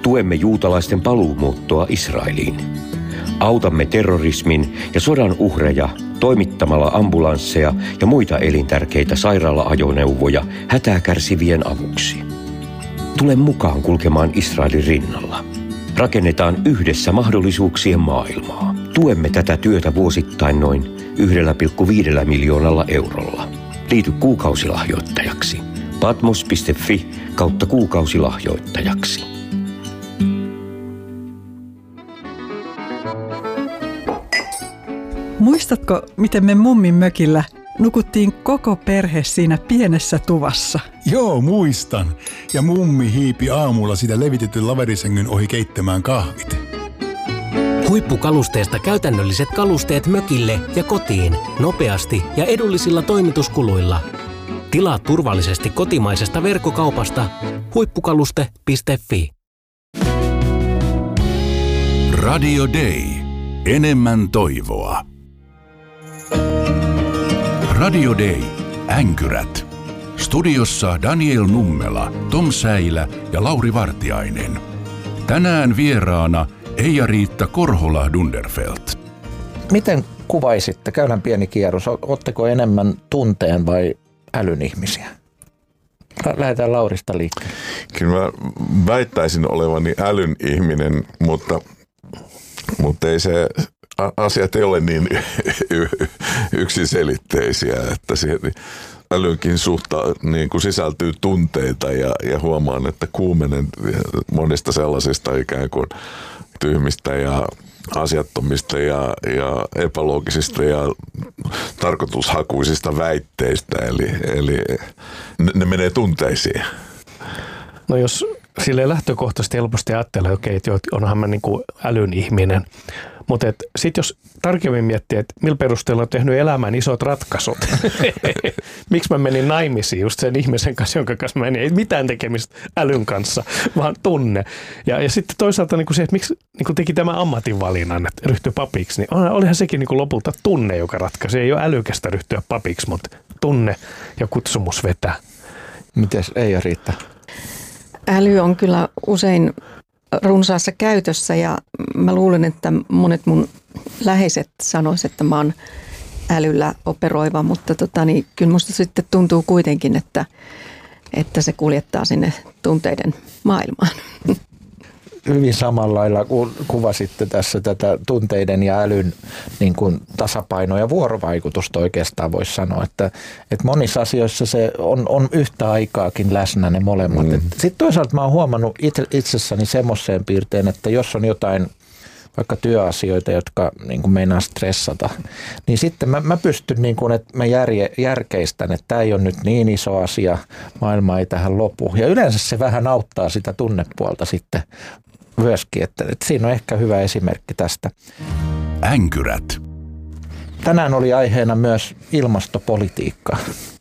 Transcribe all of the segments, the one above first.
Tuemme juutalaisten paluumuuttoa Israeliin. Autamme terrorismin ja sodan uhreja toimittamalla ambulansseja ja muita elintärkeitä sairaala-ajoneuvoja hätää kärsivien avuksi. Tule mukaan kulkemaan Israelin rinnalla. Rakennetaan yhdessä mahdollisuuksien maailmaa. Tuemme tätä työtä vuosittain noin 1,5 miljoonalla eurolla. Liity kuukausilahjoittajaksi. patmos.fi/kuukausilahjoittajaksi. Muistatko, miten me mummin mökillä nukuttiin koko perhe siinä pienessä tuvassa? Joo, muistan. Ja mummi hiipi aamulla sitä levitetyn laverisängyn ohi keittämään kahvit. Huippukalusteesta käytännölliset kalusteet mökille ja kotiin nopeasti ja edullisilla toimituskuluilla. Tilaa turvallisesti kotimaisesta verkkokaupasta huippukaluste.fi. Radio Day. Enemmän toivoa. Radio Day. Änkyrät. Studiossa Daniel Nummela, Tom Säilä ja Lauri Vartiainen. Tänään vieraana Eija-Riitta Korhola-Dunderfelt. Miten kuvaisitte, käydään pieni kierros, ootteko enemmän tunteen vai älyn ihmisiä? Lähdetään Laurista liikkeelle. Kyllä mä väittäisin olevani älyn ihminen, mutta ei se, asiat ei ole niin yksiselitteisiä, että siihen älynkin niin kuin sisältyy tunteita ja huomaan, että kuumenen monista sellaisista ikään kuin tyhmistä ja asiattomista ja epäloogisista ja tarkoitushakuisista väitteistä, eli ne menee tunteisiin. No jos silleen lähtökohtaisesti helposti ajattelee, että onhan mä niin kuin älyn ihminen, mutta sitten jos tarkemmin miettii, että millä perusteella on tehnyt elämän isot ratkaisut, miksi mä menin naimisiin just sen ihmisen kanssa, jonka kanssa mä ei mitään tekemistä älyn kanssa, vaan tunne. Ja sitten toisaalta niin kuin se, että miksi niin kuin teki tämän ammatinvalinnan, että ryhtyi papiksi, niin olihan sekin niin kuin lopulta tunne, joka ratkaisi. Ei ole älykästä ryhtyä papiksi, mutta tunne ja kutsumus vetää. Mites Eija-Riitta? Äly on kyllä usein runsaassa käytössä ja mä luulen, että monet mun läheiset sanoisivat, että mä oon älyllä operoiva, mutta kyllä musta sitten tuntuu kuitenkin, että se kuljettaa sinne tunteiden maailmaan. Hyvin samalla lailla kuvasitte tässä tätä tunteiden ja älyn niin kuin tasapainoa ja vuorovaikutusta oikeastaan voisi sanoa, että monissa asioissa se on yhtä aikaakin läsnä ne molemmat. Sitten toisaalta mä oon huomannut itsessäni semmoiseen piirteen, että jos on jotain vaikka työasioita, jotka niin kuin meinaa stressata, niin sitten mä pystyn, niin kuin, että mä järkeistän, että tämä ei ole nyt niin iso asia, maailma ei tähän lopu. Ja yleensä se vähän auttaa sitä tunnepuolta sitten myöskin, että siinä on ehkä hyvä esimerkki tästä. Änkyrät. Tänään oli aiheena myös ilmastopolitiikka,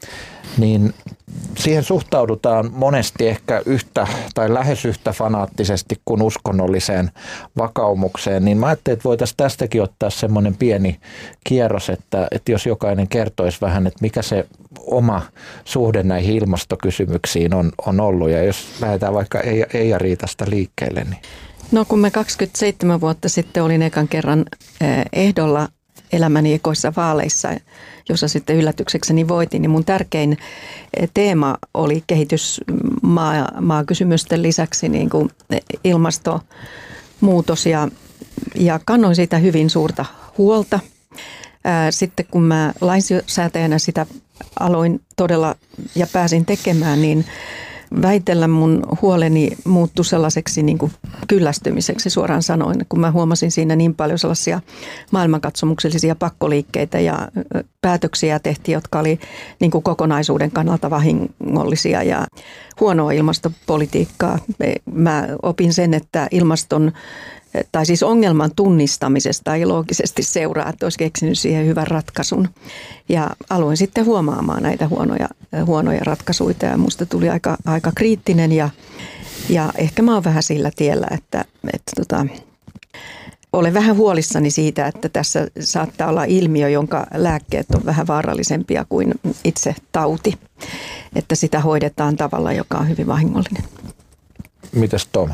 niin siihen suhtaudutaan monesti ehkä yhtä tai lähes yhtä fanaattisesti kuin uskonnolliseen vakaumukseen, niin mä ajattelin, että voitaisiin tästäkin ottaa semmoinen pieni kierros, että jos jokainen kertoisi vähän, että mikä se oma suhde näihin ilmastokysymyksiin on ollut, ja jos lähdetään vaikka Eija-Riitasta liikkeelle. Niin. No kun mä 27 vuotta sitten olin ekan kerran ehdolla elämäni ekoissa vaaleissa, jossa sitten yllätyksekseni voitin, niin mun tärkein teema oli kehitysmaakysymysten lisäksi niin kuin ilmastonmuutos ja kannoin siitä hyvin suurta huolta. Sitten kun mä lainsäätäjänä sitä aloin todella ja pääsin tekemään, niin väitellä mun huoleni muuttui sellaiseksi niin kuin kyllästymiseksi suoraan sanoen, kun mä huomasin siinä niin paljon sellaisia maailmankatsomuksellisia pakkoliikkeitä ja päätöksiä tehtiin, jotka oli niin kuin kokonaisuuden kannalta vahingollisia ja huonoa ilmastopolitiikkaa. Mä opin sen, että ongelman tunnistamisesta ei loogisesti seuraa, että olisi keksinyt siihen hyvän ratkaisun. Ja aloin sitten huomaamaan näitä huonoja ratkaisuja ja musta tuli aika kriittinen ja ehkä mä oon vähän sillä tiellä, että olen vähän huolissani siitä, että tässä saattaa olla ilmiö, jonka lääkkeet on vähän vaarallisempia kuin itse tauti, että sitä hoidetaan tavalla, joka on hyvin vahingollinen. Mitäs Tom?